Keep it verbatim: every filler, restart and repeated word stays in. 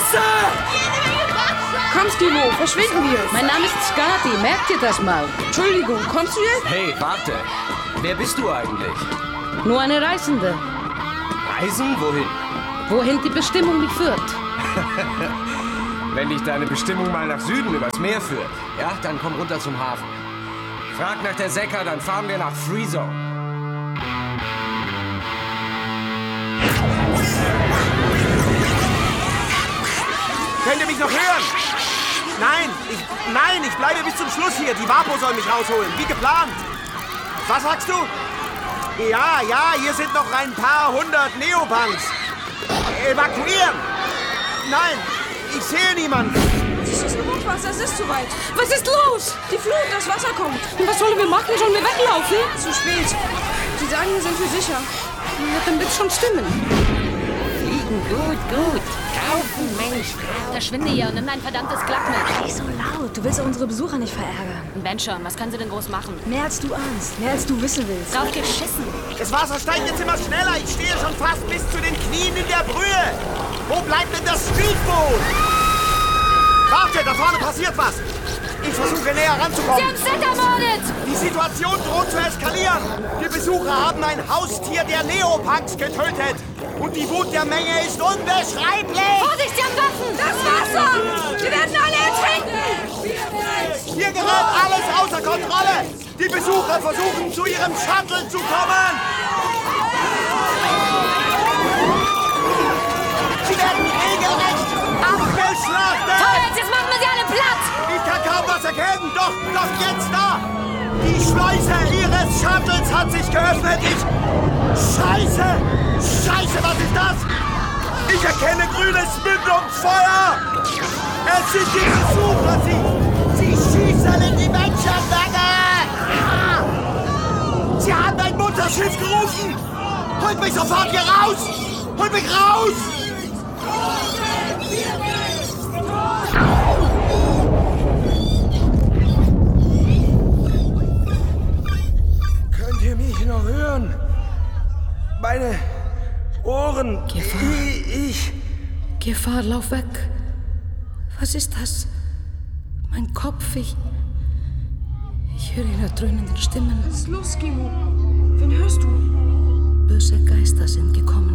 Scheiße! Komm, Skimo, verschwinden wir. Mein Name ist Skadi, merkt ihr das mal? Entschuldigung, kommst du jetzt? Hey, warte. Wer bist du eigentlich? Nur eine Reisende. Reisen? Wohin? Wohin die Bestimmung mich führt. Wenn dich deine Bestimmung mal nach Süden übers Meer führt, ja, dann komm runter zum Hafen. Frag nach der Sekka, dann fahren wir nach Freezone. Könnt ihr mich noch hören? Nein, ich, nein, ich bleibe bis zum Schluss hier. Die Vapo soll mich rausholen, wie geplant. Was sagst du? Ja, ja, hier sind noch ein paar hundert Neopunks. Evakuieren! Nein, ich sehe niemanden. Es ist ein Hochwasser, es ist zu weit. Was ist los? Die Flut, das Wasser kommt. Und was sollen wir machen? Sollen wir weglaufen? Zu spät. Sie sagen, wir sind für sicher. Ja, dann wird's schon stimmen. Fliegen, gut, gut. Kaufen, Mensch. Verschwinde hier und nimm dein verdammtes Klack mit. Nicht so laut. Du willst doch unsere Besucher nicht verärgern. Ben schon, was können sie denn groß machen? Mehr als du ahnst. Mehr als du wissen willst. Drauf geschissen. Das Wasser steigt jetzt immer schneller. Ich stehe schon fast bis zu den Knien in der Brühe. Wo bleibt denn das Speedboot? Warte, da vorne passiert was. Ich versuche näher ranzukommen. Sie haben Set ermordet! Die Situation droht zu eskalieren. Die Besucher haben ein Haustier der Neopunks getötet. Und die Wut der Menge ist unbeschreiblich. Vorsicht, sie haben Waffen! Das Wasser! Wir werden alle ertrinken! Hier gerät alles außer Kontrolle. Die Besucher versuchen, zu ihrem Shuttle zu kommen. Sie werden regelrecht abgeschlachtet. Vorwärts, jetzt machen wir sie alle platt! Ich kann kaum was erkennen. Doch, doch jetzt da. Die Schleuse ihres Shuttles hat sich geöffnet. Ich... Scheiße! Scheiße, was ist das? Ich erkenne grünes Mündungsfeuer. Es sind die Besucher. Sie, sie schießen in die Menschenmenge. Ah! Sie haben ein Mutterschiff gerufen. Holt mich sofort hier raus. Holt mich raus. Könnt ihr mich noch hören? Meine Ohren. Gefahr. Ich, ich. Gefahr, lauf weg. Was ist das? Mein Kopf, ich... Ich höre ihre dröhnenden Stimmen. Was ist los, Skimo? Wen hörst du? Böse Geister sind gekommen.